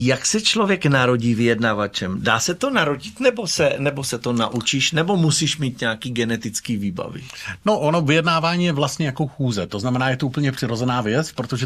Jak se člověk narodí vyjednavačem? Dá se to narodit, nebo se to naučíš, nebo musíš mít nějaký genetický výbavy? No, ono vyjednávání je vlastně jako chůze, to znamená, je to úplně přirozená věc, protože